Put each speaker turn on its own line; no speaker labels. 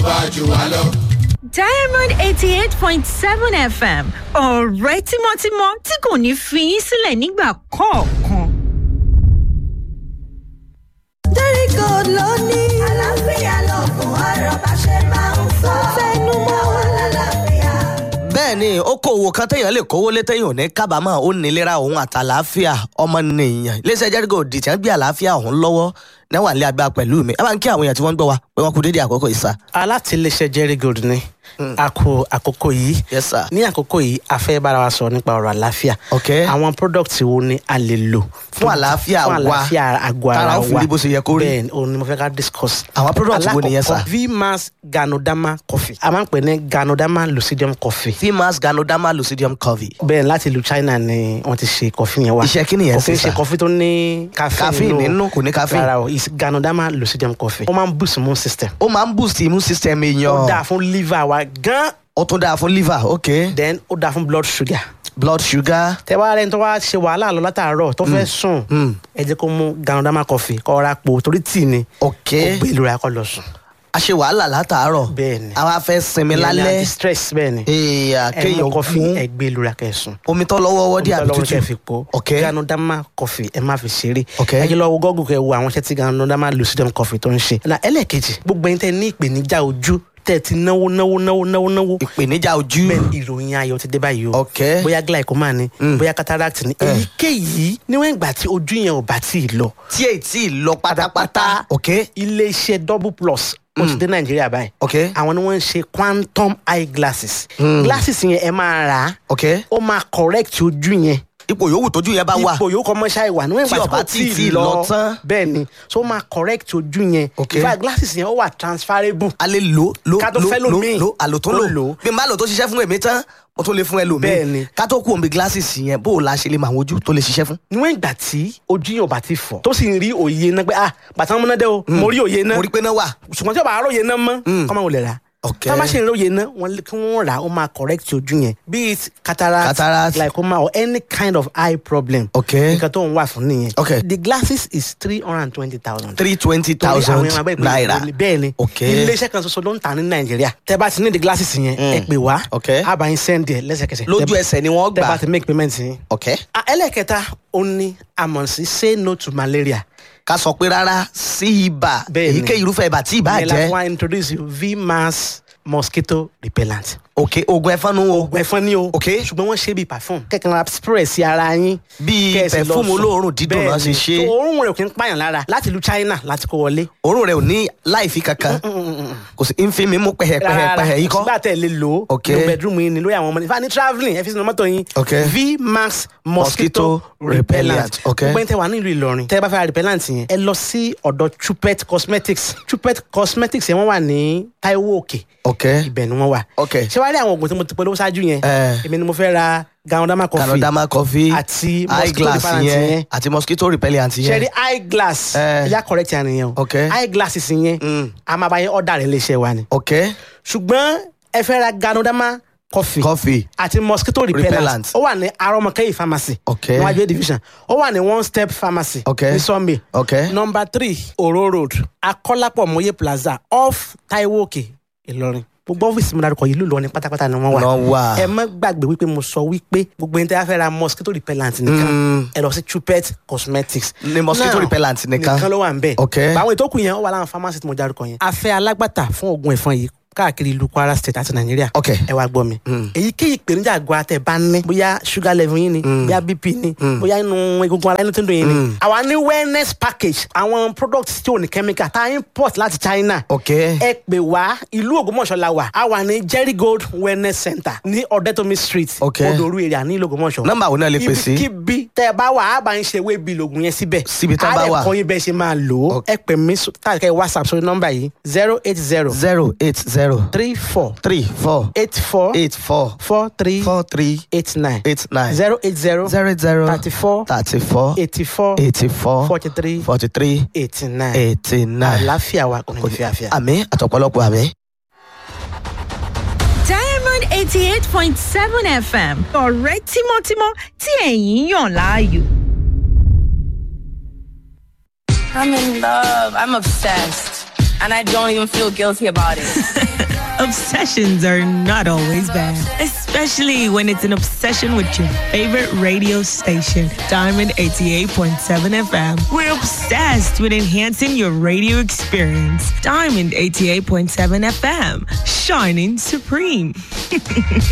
bá jù wá lọ.
Diamond 88.7 FM ọ̀rẹ́ tímọ́tímọ́ tí kò ní fi yín sílẹ̀ nígbà kọ̀ọ̀kan.
Jericho ló ní àlàáfíà lọ́gùn ọ̀rọ̀ bá ṣe máa ń sọ. Fẹ́nu mọ́ wọn lálàáfíà.
bẹ́ẹ̀ ni okòwò kan téèyàn lè kówó lé téèyàn ò ní kábàámọ̀ ó nílera òun àtàlàáfíà ọmọnìyàn iléeṣẹ́ Jericho dìtẹ̀ ń gbé àlàáfíà òun lọ́wọ́ náwà ní agbára pẹ̀lú mi ẹ bá ń kí àwọn èèyàn tí wọ́n ń gbọ́ wa pé wọ́n kú dédé àkókò ìsà.
alátìlẹsẹ Jericho ni àkókò yìí
Yes, sir.
ní àkókò yìí a fẹ́ bára wa sọ nípa ọ̀rọ̀ àlàáfíà
Okay.
àwọn product wo ni a lè lò
Fún àlàáfíà wa.
fún àlàáfíà àgọ́ ara wa
Tára ó fi rí bó ṣe yẹ kó rí.
bẹ́ẹ̀ òun ni mo fẹ́ ká discuss.
Àwọn product wo nìyẹn, sir?
alákọ̀ọ́kọ́ Vmax Ganoderma coffee a máa ń pè ní Ganoderma Lucidium coffee.
Vmax Ganoderma Lucidium coffee.
bẹ́ẹ̀ láti ìlú China ni wọ́n ti ṣe coffee yẹn wá.
Iṣẹ́ kí nìyẹn
kò kí
sí,
ń
sir?
ṣe coffee tó ní
Caffeine nínú, kò ní caffeine.
rárá o is Ganoderma Lucidium coffee. ó máa ń boost immune system.
ó máa ń boost immune system èèyàn.
ó dáa fún liver wa gan.
ó tún dáa fún liver ok.
then ó dáa fún blood sugar.
blood sugar.
tẹ wá rẹni tó wá ṣe wàhálà lọ látàárọ̀ tó fẹ́ sùn ẹ jẹ́ kó mú Ganoderma coffee kó ra po torí tíì ni
ok.
kó gbé ìlú ra kó lọ sùn.
a ṣe wàhálà látàárọ̀.
Bẹ́ẹ̀ni.
àwa fẹ́ sinmi
Ìyẹn ni
lálẹ́.
anti-stress bẹ́ẹ̀ ni.
èèyàn
ẹ
kéèyàn
mú coffee
mú
ẹ gbé ìlú ra kẹ́ sùn.
omi tó lọ́wọ́ wọ́dí àbí
Ọlọ́run kẹ́ fi
tútù.
po
ok.
Ganoderma coffee ẹ má fi ṣeré.
Ok.
ẹ jẹ́ lọ wo Google kẹ́ wo àwọn iṣẹ́ tí Ganoderma Lucidium coffee tó ń ṣe. na ẹlẹ́ẹ̀kejì gbogbo ẹni tẹ́ ní ìpèníjà ojú tẹ́ ti náwó.
ìpèníjà ojú.
bẹ́ẹ̀ ìròyìn ayọ̀ ti dé báyìí o.
ok.
bóyá glaucoma ni bóyá cataract ni èyíkéyìí níwọ̀n ìgbà tí ojú yẹn ò bá tí ì lọ.
tí èyí tí ì lọ pátápátá. ok.
iléeṣẹ́ double plus ó ti dé Nàìjíríà báyìí.
ok.
àwọn ni wọ́n ń ṣe quantum eye glasses. glasses yẹn ẹ máa rà á.
ok.
ó máa correct ojú yẹn.
ipò yòówù tójú yẹn bá wà.
ipò yòókù ọmọ ṣáà wà níwọ̀n
Tí
ìgbà
ó bá
tí kò
tí ì lọ tán.
bẹ́ẹ̀ ni so ó máa correct ojú yẹn.
Ok.
in fact glasses yẹn ó wà transferable.
a lè lò
Ká tó fẹ́ lòmíì.
àlòtún
Ó
lò
lò.
bí n bá lò tó ṣiṣẹ́ fún èmi tán mo tún lè fún ẹlòmíì.
Bẹ́ẹ̀ni.
ká tó kú òǹbí glasses yẹn bó o la ṣe lè mọ àwọn ojú tó lè ṣiṣẹ́ fún.
níwọ̀n ìgbà tí ojú yẹn ò bá ti fọ́ tó sì ń rí òye náà pé bàtà ọmọ náà dẹ́ o mo rí òye náà
mo rí pé náà wà.
ṣùgbọ́n tí ó bá róye náà mọ́ kọ́mọ wò lè rà.
Ok.
tá a bá ṣe ìróye náà kí wọ́n rà ó máa correct ojú yẹn be it cataract glaucoma or any kind of eye problem.
Ok.
nǹkan tó ń wà fún nìyẹn.
Ok.
the glasses is 320,000.
320,000 naira.
bẹ́ẹ̀ ni
Ok.
iléeṣẹ́ kan ṣoṣo ló ń tà ní Nàìjíríà. tẹ́ bá ti ní the glasses yẹn ẹ pè wá.
Ok.
a bá yín send ẹ lẹ́sẹ̀kẹsẹ̀.
lójú ẹsẹ̀ ni wọ́n
tẹ́ bá
gbà.
ti make payment yín.
ok.
ẹlẹ́kẹta ó ní àmọ̀ sí say no to malaria.
ká sọ pé rárá sí ibà
Bẹ́ẹ̀ni.
èyíkéyìí irúfẹ́ ibà tí ibà
ìyẹn la
jẹ́.
fún wa introduce you Vmax mosquito repellent.
ok oògùn ẹ̀fọn nu o.
oògùn ẹ̀fọn ni o.
Ok.
ṣùgbọ́n wọ́n ṣe bíi perfume. kẹ̀kẹ́ ra spray sí ara yín.
Bíi
Kẹ́ ẹ sì lọ
perfume
sùn.
olóòórùn dídùn náà ṣe ṣe.
Bẹ́ẹ̀ni. So, òórùn rẹ̀ kì í pààyàn lára láti ìlú China láti kó wọlé.
òórùn rẹ̀ ò ní láìfi kankan kò sí ń fi mi mú pẹ̀hẹ̀pẹ̀hẹ̀ yìí kọ́.
sígbà tẹ̀ lè lò ó.
Ok.
nínú bedroom yín ni lórí àwọn ọmọ nípa ní travelling ẹ fi sínú mọ́tò yín.
Ok.
Vmax
Mosquito
mosquito
repellent.
repellent.
Ok.
gbogbo ẹni tẹ́ wà nílùú Ìlọrin tẹ́ bá fẹ́ ra repellent yẹn ẹ lọ sí ọ̀dọ̀ Chupet Cosmetics. Chupet Cosmetics yẹn wọ́n wà ní Taiwo Òkè.
ok.
ibẹ̀ ni wọ́n wà.
Ok.
ṣé wàá rí àwọn oògùn tí mo ti polówó ṣáájú yẹn.
Eh.
èmi ni mo fẹ́ ra Ganoderma coffee.
Ganoderma coffee
àti
eye
mosquito
glass
repellent
yẹn àti mosquito repellent
ṣe
yẹn.
rí eye glass.
Eh.
ẹ̀yà correct yẹn nìyẹn o.
Ok.
eye glasses yẹn a máa bá yẹn ọ̀dà rẹ̀ léṣe wa ni.
ok.
ṣùgbọ́n ẹ fẹ́ ra Ganoderma coffee
àti
mosquito repellent ó wà ní Arọ́mọkẹ́yì pharmacy
Ok.
níwájú division ó wà ní one step pharmacy
Ok.
ní Sunday
Ok.
number 3 Oro road Akọ́lápọ̀ Mọ́yé plaza off Taiwo Òkè Ìlọrin gbogbo ọ́fíìsì mi dárúkọ yìí ló lọ ní pátápátá ni wọ́n wà.
Wọ́n wà.
ẹ má gbàgbé wípé mo sọ wípé gbogbo ẹni tí a fẹ́ ra mosquito repellent nìkan ẹ lọ sí Chupet Cosmetics.
Ní mosquito
Now,
repellent nìkan.
nìkan ló wà ń bẹ̀.
Ok.
àwọn ìtókù yẹn ó wà láwọn pharmacy tí mo dárúkọ yẹn. a fẹ́ alágbàtà fún oògùn ẹ̀fọn yìí káàkiri ìlú Kwara state àti Nàìjíríà.
Ok.
ẹ wá gbọ́ mi. èyíkéyìí ìpèníjà àgọ́ àtẹ̀ bá ní bóyá sugar level yín ni bóyá BP ni bóyá inú egungun ara inú tó ń dùn yín ni. àwa ní wellness package àwọn products tí ò ní chemical tá a import láti China.
ok.
ẹ pè wá ìlú Ògbómọ̀ṣọ́ la wà a wà ní Jerry Gold Wellness Center ní Ọ̀dẹ́tòmí street
Ok.
Odoru area ní ìlú Ògbómọ̀ṣọ́.
Nọ́mbà wo náà lè pè sí?
ibikíbi tẹ́ ẹ bá wà á bá ń ṣe ewé bíi lògùn yẹn síbẹ̀.
Síbi tán bá wà.
á lè kọ́ yín bẹ́ẹ̀ ṣe máa lò ó.
Ok.
ẹ pè mí tàbí WhatsApp sórí nọ́mbà yìí 080
080
34
34
84
84
43
43
89
89
080
00
34
34
84
84
43
43
89.
89.
àlàáfíà wa kò ní fi àfíà.
àmín àtọ̀pọ̀lọpọ̀ àmín.
Diamond 88.7 FM ọ̀rẹ́ tímọ́tímọ́ tí ẹ̀yin yàn láàyò.
I'm in love. I'm obsessed.
And I don't even feel guilty about it.
Obsessions are not always bad, especially when it's an obsession with your favorite radio station, Diamond 88.7 FM. We're obsessed with enhancing your radio experience. Diamond 88.7 FM, shining supreme.